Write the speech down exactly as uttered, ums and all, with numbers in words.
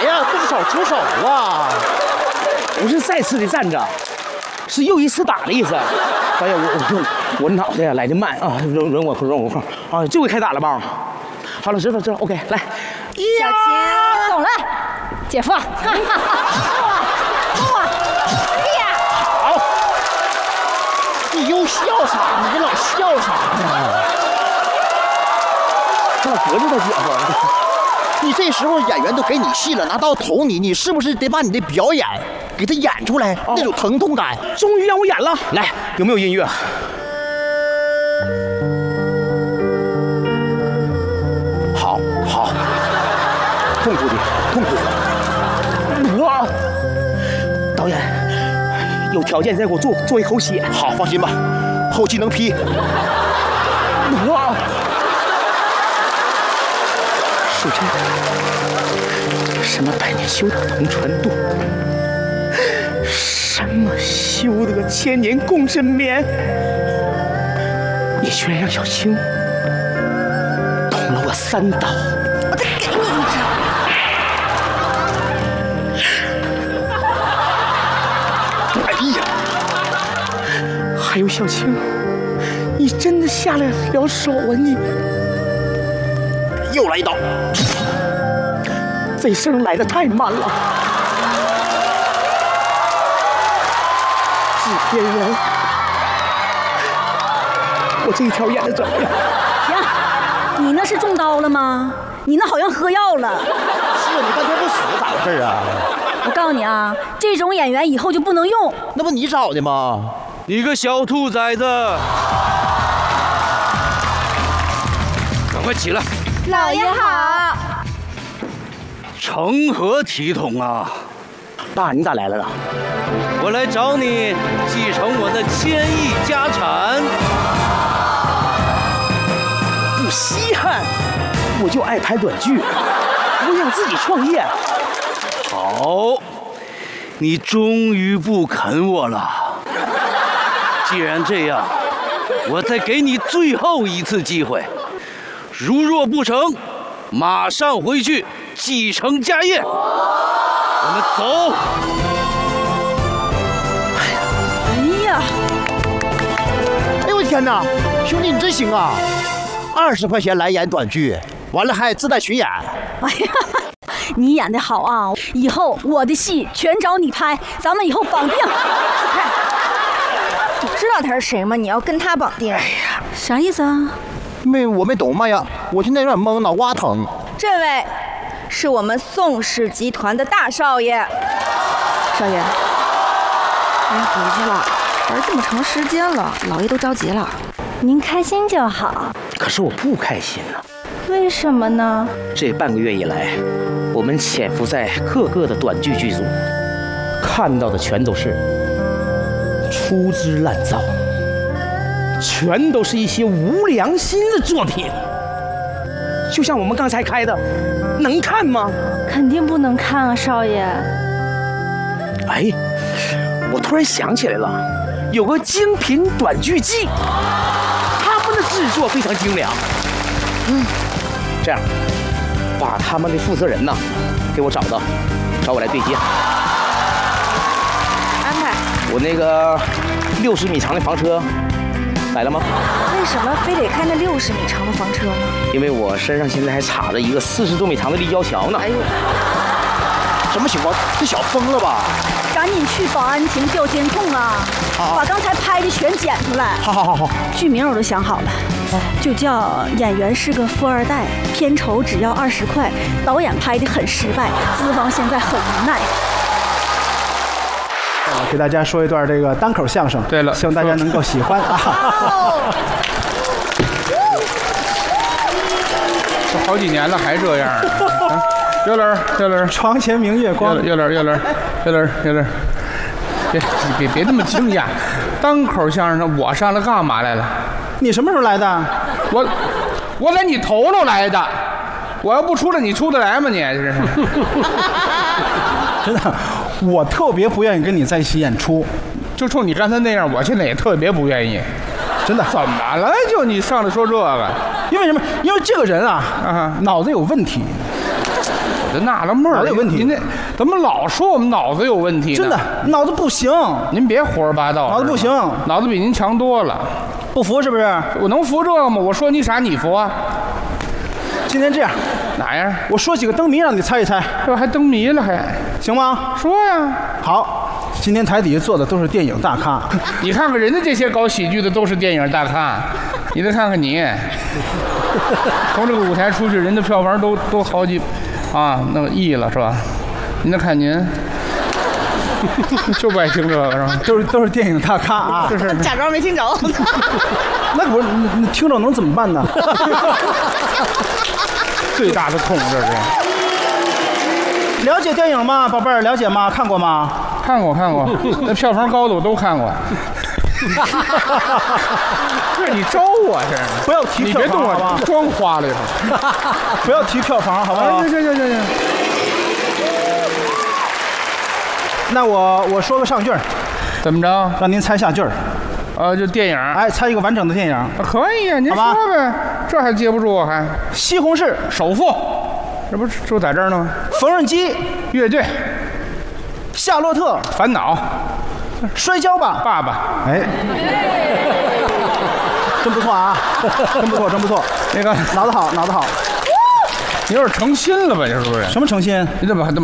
啥呀？动手出手啊！ 不是再次的站着，是又一次打的意思。导演，我我我脑袋呀来的慢啊，容容我容我空啊，这回开打了吧？好了，知道知道 ，OK， 来。 小青，懂了，姐夫。哈哈哈！哇，呀！ 好，你又笑啥？你老笑啥呢？ 这老隔着他姐夫。 你这时候演员都给你戏了，拿刀捅你，你是不是得把你的表演给他演出来？哦、那种疼痛感， 终于让我演了。来，有没有音乐？好，好，痛苦的，痛苦的。我，导演，有条件再给我做做一口血。 好，放心吧，后期能批。 我。是这什么百年修得同船渡，什么修得千年共枕眠，你居然让小青捅了我三刀！ 我再给你一招！哎呀，还有小青，你真的下了了手啊你！ 又来一刀， 这声来得太慢了。制片人，我这一条演的怎么样？ 行，你那是中刀了吗？你那好像喝药了。 是你刚才不死咋回事啊？ 我告诉你啊，这种演员以后就不能用。 那不你找的吗？ 你个小兔崽子，赶快起来！ 老爷好， 成何体统啊！ 爸，你咋来了呢？ 我来找你继承我的千亿家产。 不稀罕，我就爱拍短剧，我想自己创业。 好，你终于不肯我了。既然这样，我再给你最后一次机会。如若不成，马上回去继承家业。我们走。 哎呀， 哎呦我天哪，兄弟你真行啊！二十块钱来演短剧，完了还自带巡演。 哎呀，你演的好啊！以后我的戏全找你拍，咱们以后绑定。 你知道他是谁吗？你要跟他绑定？哎呀，啥意思啊？ 没，我没懂嘛呀，我现在有点懵，脑瓜疼。 这位是我们宋氏集团的大少爷。 少爷， 您回去了，玩这么长时间了，老爷都着急了。 您开心就好。 可是我不开心啊。 为什么呢？ 这半个月以来，我们潜伏在各个的短剧剧组，看到的全都是粗制滥造。全都是一些无良心的作品，就像我们刚才开的，能看吗？ 肯定不能看啊，少爷。 哎，我突然想起来了，有个精品短剧季，他们的制作非常精良。嗯，这样，把他们的负责人呢，给我找到，找我来对接。 安排。 我那个六十米长的房车。来了吗？ 为什么非得开那六十米长的房车呢？ 因为我身上现在还插着一个四十多米长的立交桥呢。 哎呦， 什么情况？这小疯了吧？ 赶紧去保安亭调监控啊！ 好， 把刚才拍的全剪出来。 好好好好。 剧名我都想好了，就叫《演员是个富二代》，片酬只要二十块。导演拍的很失败，资方现在很无奈。 给大家说一段这个单口相声， 对了， 希望大家能够喜欢啊！ 都好几年了还这样啊！月轮，月轮， 床前明月光。 月轮，月轮，月轮，月轮，别别别那么惊讶，单口相声我上来干嘛来了？ 你什么时候来的？ 我我在你头头来的，我要不出来你出得来吗你？这是真的。我特别不愿意跟你在一起演出， 就冲你刚才那样，我现在也特别不愿意。 真的？ 怎么了？就你上来说这个？ 因为什么？因为这个人啊，啊，脑子有问题。 就纳了闷儿， 脑子有问题您这怎么老说我们脑子有问题呢？ 真的，脑子不行， 您别胡说八道。 脑子不行， 脑子比您强多了。 不服是不是？ 我能服这个吗？我说你傻，你服啊？ 今天这样， 哪样？ 我说几个灯谜让你猜一猜， 这还灯谜了还？ 行吗？ 说呀。 好，今天台底下坐的都是电影大咖， 你看看人家这些搞喜剧的都是电影大咖，你再看看你，从这个舞台出去，人的票房都都好几啊那个亿了是吧？您再看您，就不爱听这个是吧？ 都是都是电影大咖啊， 是是。 假装没听着。 那可不是你你听着能怎么办呢？ 最大的痛这是。 了解电影吗，宝贝儿？了解吗？看过吗？ 看过看过，那票房高的我都看过。这是你招我这是？ 不要提你票房， 别动我， 好吧？ 妆花了一会儿。 不要提票房，好不好？ 行行行行行。 那我我说个上句儿， 怎么着？ 让您猜下句儿。 呃，就电影。 哎，猜一个完整的电影。 啊可以呀，您好吧说呗。这还接不住我还？ 西红柿、 首富，这不是就在这儿呢吗？ 缝纫机、 乐队、 夏洛特、 烦恼、 摔跤吧， 爸爸。 哎，真不错啊，真不错，真不错， 那个脑子好，脑子好。 你有点诚心了吧？这是不是？ 什么诚心？ 你怎么还这么？